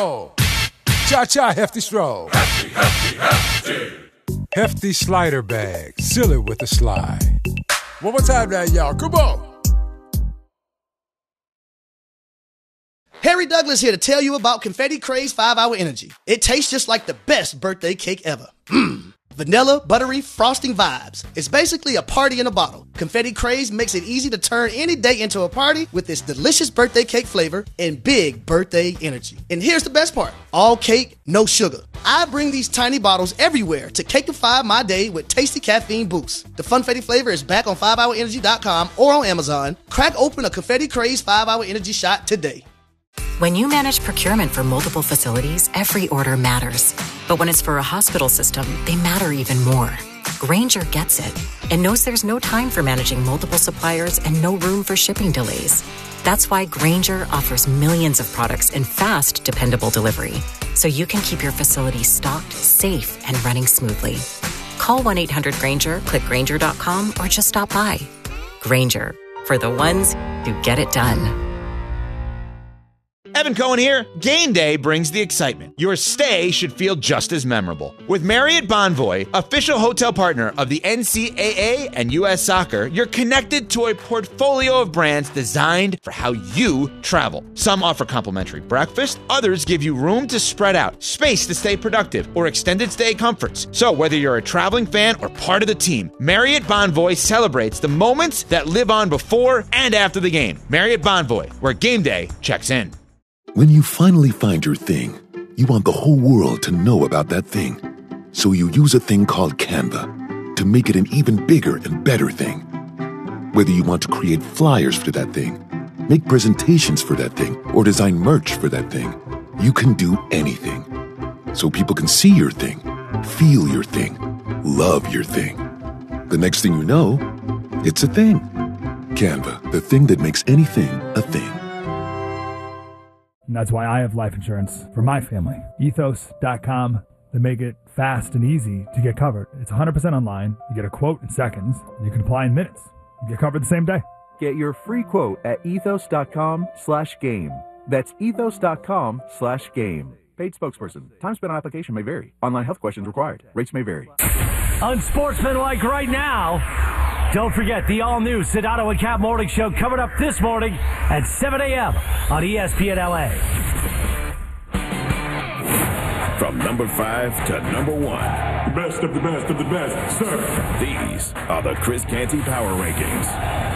roll. Cha-cha, hefty stroll. Hefty, hefty, hefty. Hefty slider bag. Seal it with a slide. One more time now, y'all. Come on. Harry Douglas here to tell you about Confetti Craze 5-Hour Energy. It tastes just like the best birthday cake ever. Vanilla, buttery, frosting vibes. It's basically a party in a bottle. Confetti Craze makes it easy to turn any day into a party with its delicious birthday cake flavor and big birthday energy. And here's the best part. All cake, no sugar. I bring these tiny bottles everywhere to cakeify my day with tasty caffeine boost. The Funfetti flavor is back on 5hourenergy.com or on Amazon. Crack open a Confetti Craze 5-Hour Energy shot today. When you manage procurement for multiple facilities, every order matters. But when it's for a hospital system, they matter even more. Grainger gets it and knows there's no time for managing multiple suppliers and no room for shipping delays. That's why Grainger offers millions of products in fast, dependable delivery, so you can keep your facility stocked, safe, and running smoothly. Call 1-800-GRAINGER, click Grainger.com, or just stop by. Grainger, for the ones who get it done. Evan Cohen here. Game day brings the excitement. Your stay should feel just as memorable. With Marriott Bonvoy, official hotel partner of the NCAA and U.S. Soccer, you're connected to a portfolio of brands designed for how you travel. Some offer complimentary breakfast, others give you room to spread out, space to stay productive, or extended stay comforts. So whether you're a traveling fan or part of the team, Marriott Bonvoy celebrates the moments that live on before and after the game. Marriott Bonvoy, where game day checks in. When you finally find your thing, you want the whole world to know about that thing. So you use a thing called Canva to make it an even bigger and better thing. Whether you want to create flyers for that thing, make presentations for that thing, or design merch for that thing, you can do anything. So people can see your thing, feel your thing, love your thing. The next thing you know, it's a thing. Canva, the thing that makes anything a thing. And that's why I have life insurance for my family. Ethos.com. They make it fast and easy to get covered. It's 100% online. You get a quote in seconds, and you can apply in minutes. You get covered the same day. Get your free quote at ethos.com/game. That's ethos.com/game. Paid spokesperson. Time spent on application may vary. Online health questions required. Rates may vary. Unsportsmanlike right now. Don't forget the all-new Sedano and Cap Morning Show coming up this morning at 7 a.m. on ESPN LA. From number 5 to number 1. Best of the best of the best, sir. These are the Chris Canty Power Rankings.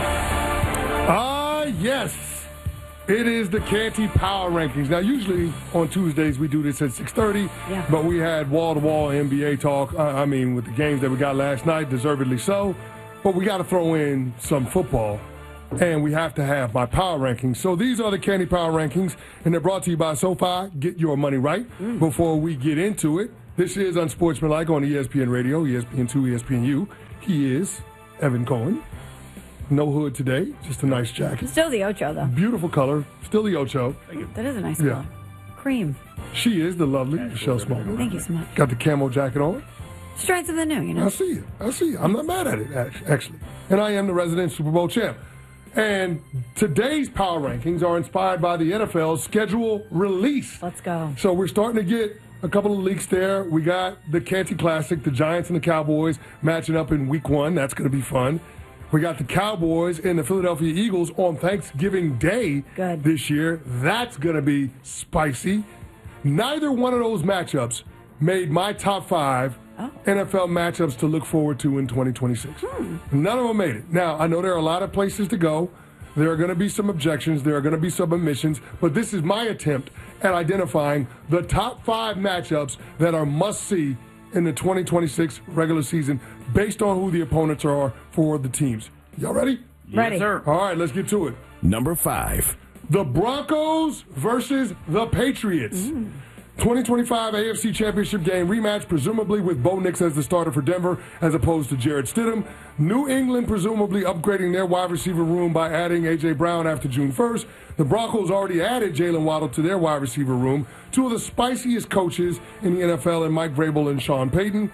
Yes. It is the Canty Power Rankings. Now, usually on Tuesdays we do this at 6:30, but we had wall-to-wall NBA talk, with the games that we got last night, deservedly so. But we got to throw in some football, and we have to have my power rankings. So these are the Candy Power Rankings, and they're brought to you by SoFi. Get your money right. Before we get into it, this is Unsportsmanlike on ESPN Radio, ESPN2, ESPNU. He is Evan Cohen. No hood today, just a nice jacket. Still the Ocho, though. Beautiful color, still the Ocho. That is a nice color. Cream. She is the lovely Michelle Smallwood. Thank you so much. Got the camo jacket on. Strength of the new, you know. I see it. I'm not mad at it, actually. And I am the resident Super Bowl champ. And today's power rankings are inspired by the NFL's schedule release. Let's go. So we're starting to get a couple of leaks there. We got the Canty Classic, the Giants and the Cowboys matching up in week 1. That's going to be fun. We got the Cowboys and the Philadelphia Eagles on Thanksgiving Day this year. That's going to be spicy. Neither one of those matchups made my top 5 NFL matchups to look forward to in 2026. None of them made it. Now, I know there are a lot of places to go. There are going to be some objections. There are going to be some omissions. But this is my attempt at identifying the top 5 matchups that are must-see in the 2026 regular season based on who the opponents are for the teams. Y'all ready? Ready. Yes, sir. All right, let's get to it. Number 5. The Broncos versus the Patriots. 2025 AFC Championship game rematch, presumably with Bo Nix as the starter for Denver as opposed to Jarrett Stidham. New England presumably upgrading their wide receiver room by adding A.J. Brown after June 1st. The Broncos already added Jalen Waddle to their wide receiver room. Two of the spiciest coaches in the NFL in Mike Vrabel and Sean Payton.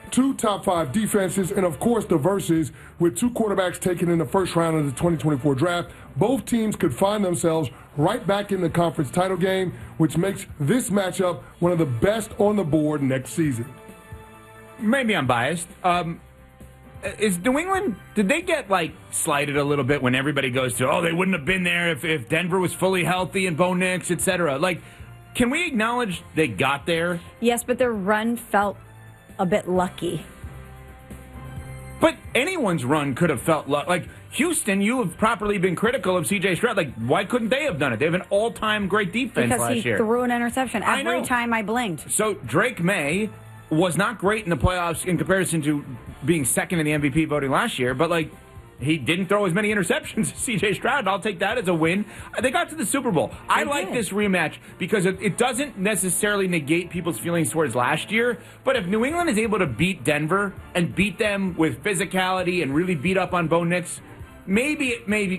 2 top 5 defenses, and of course the versus with 2 quarterbacks taken in the first round of the 2024 draft. Both teams could find themselves right back in the conference title game, which makes this matchup one of the best on the board next season. Maybe I'm biased. Is New England, did they get, slighted a little bit when everybody goes to, they wouldn't have been there if Denver was fully healthy and Bo Nix, et cetera? Can we acknowledge they got there? Yes, but their run felt a bit lucky. But anyone's run could have felt Houston, you have properly been critical of C.J. Stroud. Why couldn't they have done it? They have an all-time great defense last year. Because he threw an interception every time I blinked. So Drake May was not great in the playoffs in comparison to being second in the MVP voting last year, but he didn't throw as many interceptions as C.J. Stroud. I'll take that as a win. They got to the Super Bowl. I like this rematch because it doesn't necessarily negate people's feelings towards last year, but if New England is able to beat Denver and beat them with physicality and really beat up on Bo Nix, maybe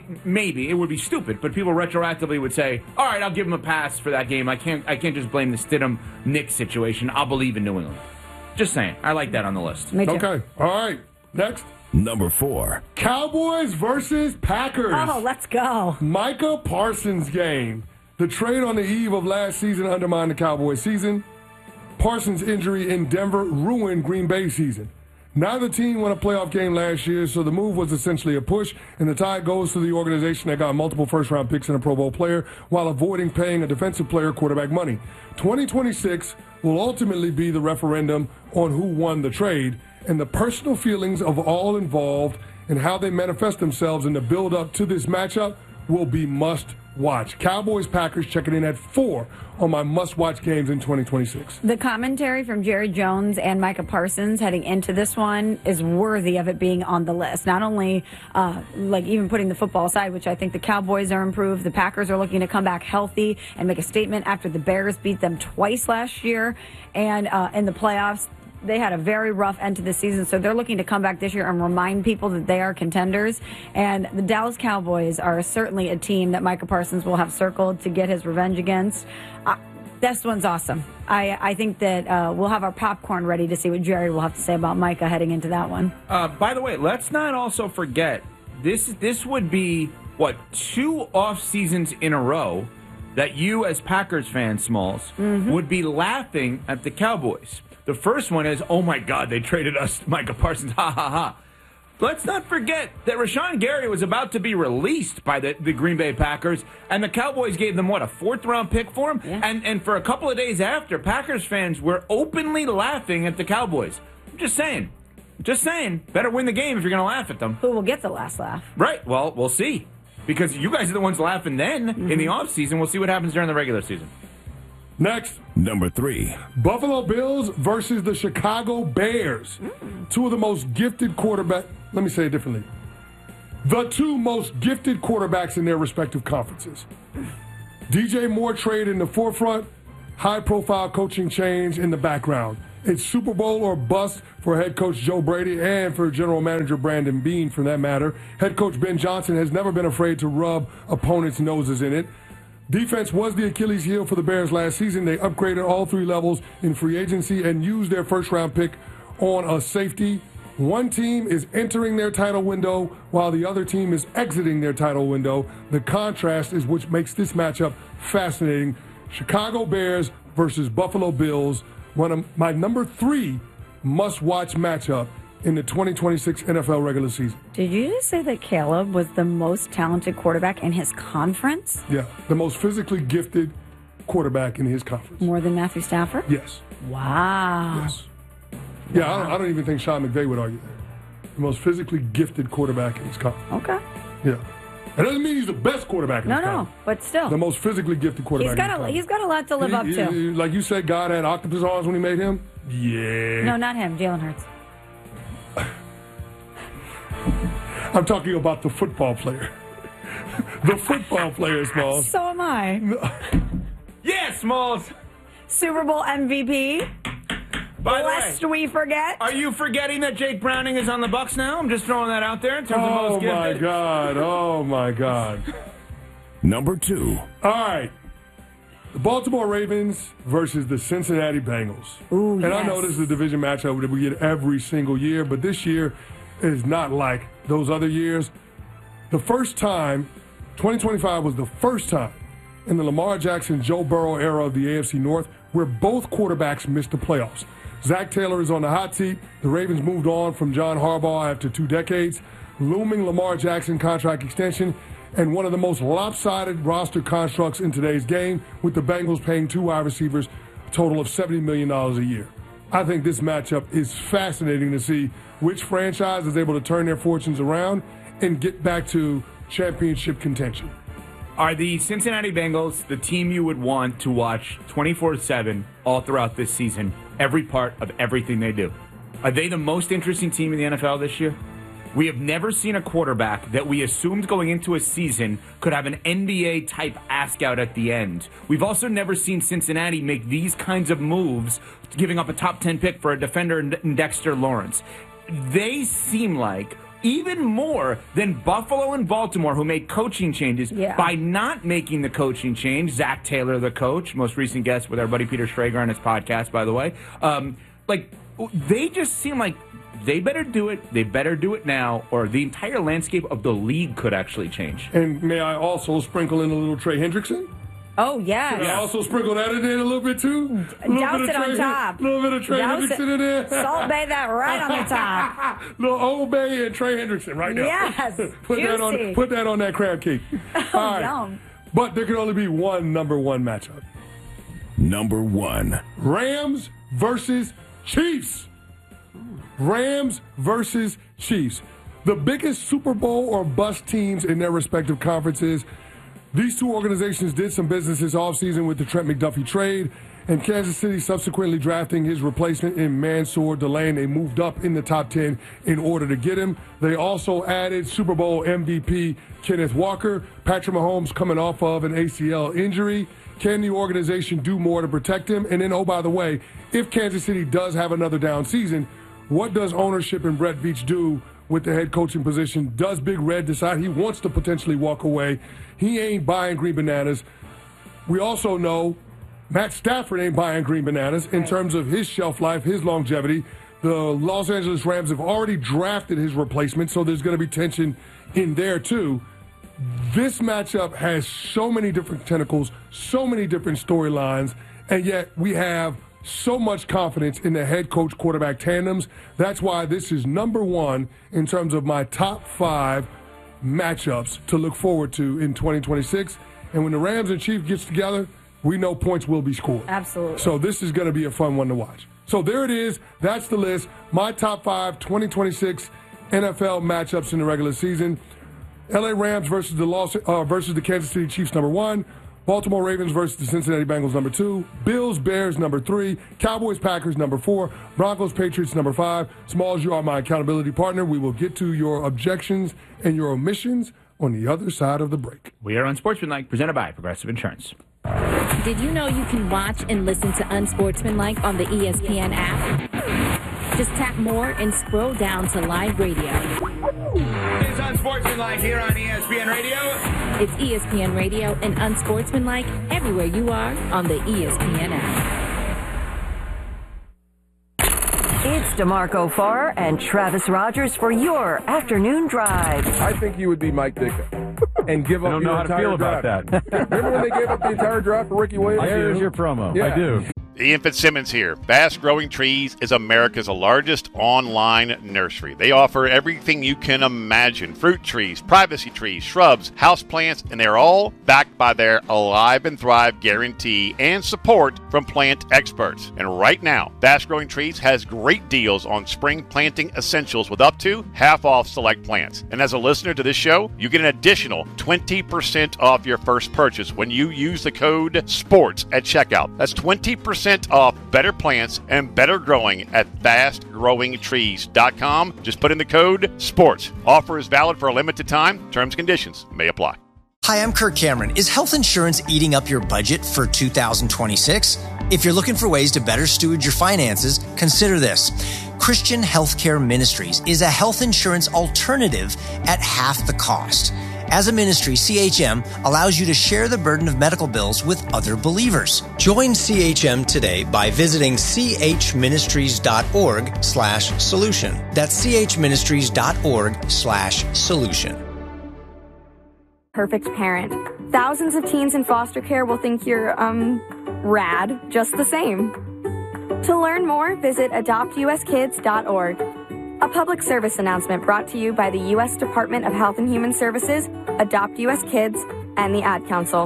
it would be stupid, but people retroactively would say, all right, I'll give him a pass for that game. I can't just blame the Stidham-Nix situation. I'll believe in New England. Just saying. I like that on the list. Me too. Okay. All right. Next. Number 4. Cowboys versus Packers. Oh, let's go. Micah Parsons game. The trade on the eve of last season undermined the Cowboys season. Parsons' injury in Denver ruined Green Bay's season. Neither team won a playoff game last year, so the move was essentially a push, and the tie goes to the organization that got multiple first-round picks and a Pro Bowl player while avoiding paying a defensive player quarterback money. 2026 will ultimately be the referendum on who won the trade, and the personal feelings of all involved and how they manifest themselves in the build-up to this matchup will be must-watch. Cowboys-Packers checking in at 4 on my must-watch games in 2026. The commentary from Jerry Jones and Micah Parsons heading into this one is worthy of it being on the list. Not only, even putting the football aside, which I think the Cowboys are improved, the Packers are looking to come back healthy and make a statement after the Bears beat them twice last year, and in the playoffs, they had a very rough end to the season, so they're looking to come back this year and remind people that they are contenders. And the Dallas Cowboys are certainly a team that Micah Parsons will have circled to get his revenge against. This one's awesome. I think that we'll have our popcorn ready to see what Jerry will have to say about Micah heading into that one. By the way, let's not also forget, this would be, 2 off seasons in a row that you as Packers fans, Smalls, would be laughing at the Cowboys. The first one is, oh my God, they traded us Micah Parsons, ha ha ha. Let's not forget that Rashawn Gary was about to be released by the Green Bay Packers, and the Cowboys gave them, a 4th-round pick for him? Yeah. And for a couple of days after, Packers fans were openly laughing at the Cowboys. I'm just saying. Better win the game if you're going to laugh at them. Who will get the last laugh? Right. Well, we'll see. Because you guys are the ones laughing then in the offseason. We'll see what happens during the regular season. Next. Number 3. Buffalo Bills versus the Chicago Bears. 2 of the most gifted quarterbacks. Let me say it differently. The 2 most gifted quarterbacks in their respective conferences. DJ Moore trade in the forefront, high-profile coaching change in the background. It's Super Bowl or bust for head coach Joe Brady and for general manager Brandon Beane, for that matter. Head coach Ben Johnson has never been afraid to rub opponents' noses in it. Defense was the Achilles heel for the Bears last season. They upgraded all 3 levels in free agency and used their first-round pick on a safety. One team is entering their title window while the other team is exiting their title window. The contrast is which makes this matchup fascinating. Chicago Bears versus Buffalo Bills, one of my number 3 must-watch matchup in the 2026 NFL regular season. Did you just say that Caleb was the most talented quarterback in his conference? Yeah, the most physically gifted quarterback in his conference. More than Matthew Stafford? Yes. Wow. Yes. Yeah, I don't even think Sean McVay would argue that. The most physically gifted quarterback in his conference. Okay. Yeah. That doesn't mean he's the best quarterback in his conference. No, but still. The most physically gifted quarterback He's got a lot to live up to. Like you said, God had octopus arms when he made him? Yeah. No, not him. Jalen Hurts. I'm talking about the football player. The football player, Smalls. So am I. Yeah, Smalls. Super Bowl MVP. By Lest we forget. Are you forgetting that Jake Browning is on the Bucs now? I'm just throwing that out there in terms of most gifted. Oh, my God. Oh, my God. Number 2. All right. The Baltimore Ravens versus the Cincinnati Bengals. Ooh, and yes. I know this is a division matchup that we get every single year, but this year is not like those other years. The first time, 2025 was the first time in the Lamar Jackson, Joe Burrow era of the AFC North where both quarterbacks missed the playoffs. Zach Taylor is on the hot seat. The Ravens moved on from John Harbaugh after 2 decades. Looming Lamar Jackson contract extension and one of the most lopsided roster constructs in today's game, with the Bengals paying 2 wide receivers a total of $70 million a year. I think this matchup is fascinating to see which franchise is able to turn their fortunes around and get back to championship contention. Are the Cincinnati Bengals the team you would want to watch 24/7 all throughout this season, every part of everything they do? Are they the most interesting team in the NFL this year? We have never seen a quarterback that we assumed going into a season could have an NBA-type ask-out at the end. We've also never seen Cincinnati make these kinds of moves, giving up a top 10 pick for a defender in Dexter Lawrence. They seem like, even more than Buffalo and Baltimore, who made coaching changes, by not making the coaching change, Zach Taylor, the coach, most recent guest with our buddy Peter Schrager on his podcast, by the way, they just seem like they better do it. They better do it now, or the entire landscape of the league could actually change. And may I also sprinkle in a little Trey Hendrickson? Oh, yeah. Can I also sprinkle that in there a little bit, too? Douse it on top. A little bit of Trey Hendrickson in there. Salt Bay that right on the top. Little Old Bay and Trey Hendrickson right now. Yes. Put that on that crab cake. All right. Yum. But there can only be one number one matchup. Number 1. Rams versus Chiefs. Rams versus Chiefs. The biggest Super Bowl or bust teams in their respective conferences. These two organizations did some business this offseason with the Trent McDuffie trade, and Kansas City subsequently drafting his replacement in Mansour Delane. They moved up in the top 10 in order to get him. They also added Super Bowl MVP Kenneth Walker. Patrick Mahomes coming off of an ACL injury. Can the organization do more to protect him? And then, oh, by the way, if Kansas City does have another down season, what does ownership and Brett Veach do with the head coaching position? Does Big Red decide he wants to potentially walk away? He ain't buying green bananas. We also know Matt Stafford ain't buying green bananas in terms of his shelf life, his longevity. The Los Angeles Rams have already drafted his replacement, so there's going to be tension in there too. This matchup has so many different tentacles, so many different storylines, and yet we have so much confidence in the head coach quarterback tandems. That's why this is number 1 in terms of my top 5 matchups to look forward to in 2026. And when the Rams and Chiefs gets together, we know points will be scored. Absolutely. So this is going to be a fun one to watch. So there it is. That's the list. My top 5 2026 NFL matchups in the regular season. LA Rams versus the Kansas City Chiefs, number 1. Baltimore Ravens versus the Cincinnati Bengals, number 2. Bills, Bears, number 3. Cowboys, Packers, number 4. Broncos, Patriots, number 5. Smalls, you are my accountability partner. We will get to your objections and your omissions on the other side of the break. We are Unsportsmanlike, presented by Progressive Insurance. Did you know you can watch and listen to Unsportsmanlike on the ESPN app? Just tap more and scroll down to live radio. It's Unsportsmanlike here on ESPN Radio. It's ESPN Radio and Unsportsmanlike everywhere you are on the ESPN app. It's DeMarco Farr and Travis Rogers for your afternoon drive. I think you would be Mike Ditka and give up your entire draft. I don't know how to feel about that. Remember when they gave up the entire draft for Ricky Williams? Here's your promo. Yeah. I do. Ian Fitzsimmons here. Fast Growing Trees is America's largest online nursery. They offer everything you can imagine. Fruit trees, privacy trees, shrubs, houseplants, and they're all backed by their Alive and Thrive guarantee and support from plant experts. And right now, Fast Growing Trees has great deals on spring planting essentials with up to half off select plants. And as a listener to this show, you get an additional 20% off your first purchase when you use the code SPORTS at checkout. That's 20% off better plants and better growing at fastgrowingtrees.com. Just put in the code SPORTS. Offer is valid for a limited time. Terms and conditions may apply. Hi, I'm Kirk Cameron. Is health insurance eating up your budget for 2026? If you're looking for ways to better steward your finances, consider this. Christian Healthcare Ministries is a health insurance alternative at half the cost. As a ministry, CHM allows you to share the burden of medical bills with other believers. Join CHM today by visiting chministries.org/solution. That's chministries.org/solution. Perfect parent. Thousands of teens in foster care will think you're, rad just the same. To learn more, visit adoptuskids.org. A public service announcement brought to you by the U.S. Department of Health and Human Services, Adopt U.S. Kids, and the Ad Council.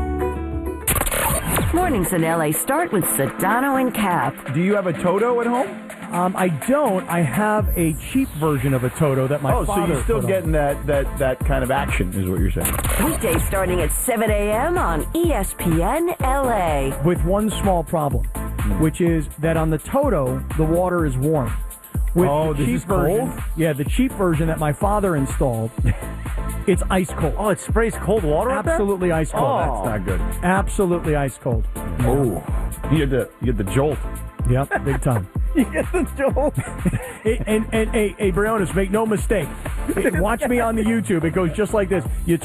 Mornings in LA start with Sedano and Cap. Do you have a Toto at home? I don't. I have a cheap version of a Toto that my father. So you're still getting that kind of action, is what you're saying. Weekdays starting at 7 a.m. on ESPN LA. With one small problem, which is that on the Toto, the water is warm. With the cheap version, cold? Yeah, the cheap version that my father installed, it's ice cold. Oh, it sprays cold water up there? Absolutely ice cold. Oh, that's not good. Absolutely ice cold. Oh, you get the jolt. Yep, big time. You get the jolt. and Briones, make no mistake. Watch me on the YouTube. It goes just like this.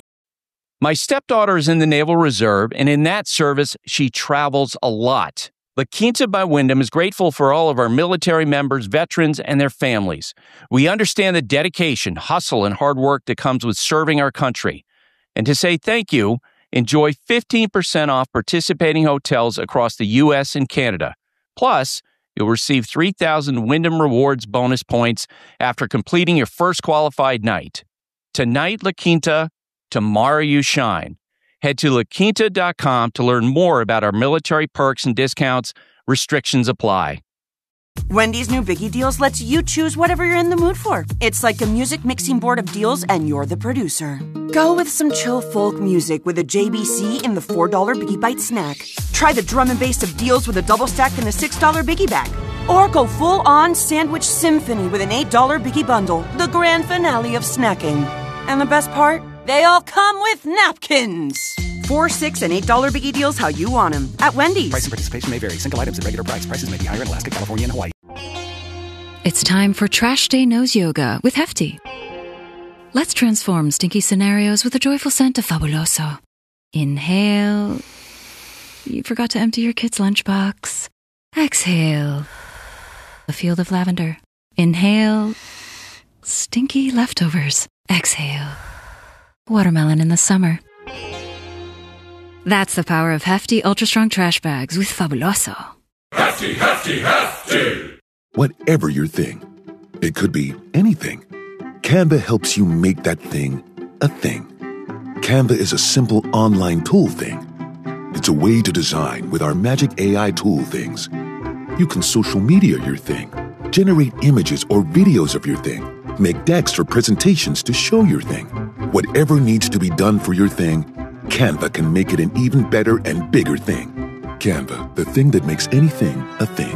My stepdaughter is in the Naval Reserve, and in that service, she travels a lot. La Quinta by Wyndham is grateful for all of our military members, veterans, and their families. We understand the dedication, hustle, and hard work that comes with serving our country. And to say thank you, enjoy 15% off participating hotels across the U.S. and Canada. Plus, you'll receive 3,000 Wyndham Rewards bonus points after completing your first qualified night. Tonight, La Quinta, tomorrow you shine. Head to LaQuinta.com to learn more about our military perks and discounts. Restrictions apply. Wendy's new Biggie Deals lets you choose whatever you're in the mood for. It's like a music mixing board of deals, and you're the producer. Go with some chill folk music with a JBC in the $4 Biggie Bite snack. Try the drum and bass of deals with a double stack in the $6 Biggie Bag. Or go full-on sandwich symphony with an $8 Biggie Bundle, the grand finale of snacking. And the best part? They all come with napkins. $4, $6, and $8 Biggie Deals how you want them at Wendy's. Price and participation may vary. Single items at regular price. Prices may be higher in Alaska, California, and Hawaii. It's time for Trash Day Nose Yoga with Hefty. Let's transform stinky scenarios with a joyful scent of Fabuloso. Inhale. You forgot to empty your kid's lunchbox. Exhale. A field of lavender. Inhale. Stinky leftovers. Exhale. Watermelon in the summer. That's the power of Hefty Ultra Strong Trash Bags with Fabuloso. Hefty, hefty, hefty! Whatever your thing, it could be anything. Canva helps you make that thing a thing. Canva is a simple online tool thing. It's a way to design with our magic AI tool things. You can social media your thing, generate images or videos of your thing, make decks or presentations to show your thing. Whatever needs to be done for your thing, Canva can make it an even better and bigger thing. Canva, the thing that makes anything a thing.